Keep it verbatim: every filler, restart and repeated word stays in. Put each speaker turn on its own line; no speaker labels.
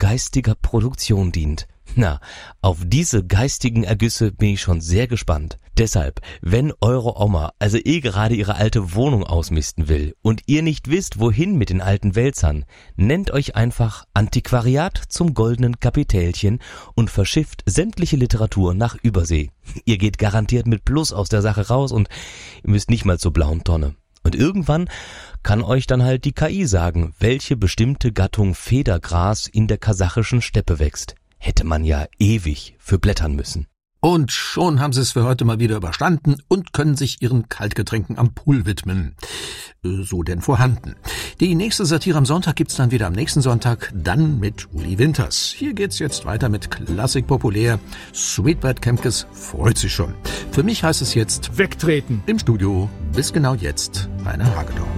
geistiger Produktion dient. Na, auf diese geistigen Ergüsse bin ich schon sehr gespannt. Deshalb, wenn eure Oma also eh gerade ihre alte Wohnung ausmisten will und ihr nicht wisst, wohin mit den alten Wälzern, nennt euch einfach Antiquariat zum goldenen Kapitälchen und verschifft sämtliche Literatur nach Übersee. Ihr geht garantiert mit Plus aus der Sache raus und ihr müsst nicht mal zur blauen Tonne. Und irgendwann kann euch dann halt die K I sagen, welche bestimmte Gattung Federgras in der kasachischen Steppe wächst. Hätte man ja ewig für blättern müssen.
Und schon haben sie es für heute mal wieder überstanden und können sich ihren Kaltgetränken am Pool widmen. So denn vorhanden. Die nächste Satire am Sonntag gibt's dann wieder am nächsten Sonntag, dann mit Uli Winters. Hier geht's jetzt weiter mit Klassik populär. Sweetbird Kemkes freut sich schon. Für mich heißt es jetzt
wegtreten.
Im Studio bis genau jetzt Rainer Hagedorn.